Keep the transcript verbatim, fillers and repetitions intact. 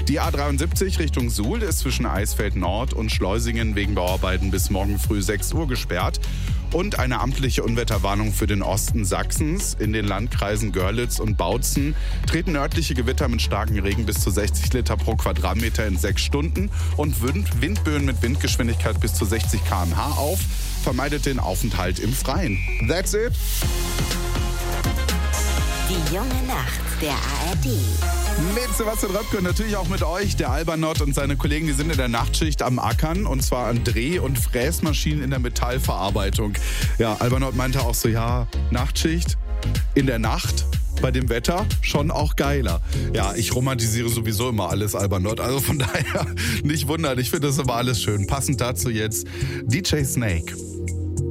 Die A dreiundsiebzig Richtung Suhl ist zwischen Eisfeld Nord und Schleusingen wegen Bauarbeiten bis morgen früh sechs Uhr gesperrt. Und eine amtliche Unwetterwarnung für den Osten Sachsens. In den Landkreisen Görlitz und Bautzen treten örtliche Gewitter mit starkem Regen bis zu sechzig Liter pro Quadratmeter in sechs Stunden und Wind, Windböen mit Windgeschwindigkeit bis zu sechzig Kilometer pro Stunde auf. Vermeidet den Aufenthalt im Freien. That's it. Die junge Nacht der A R D. Mit Sebastian Röpke und natürlich auch mit euch, der Albernott und seine Kollegen, die sind in der Nachtschicht am Ackern und zwar an Dreh- und Fräsmaschinen in der Metallverarbeitung. Ja, Albernott meinte auch so, ja, Nachtschicht in der Nacht bei dem Wetter schon auch geiler. Ja, ich romantisiere sowieso immer alles, Albernott, also von daher nicht wundern, ich finde das immer alles schön. Passend dazu jetzt D J Snake.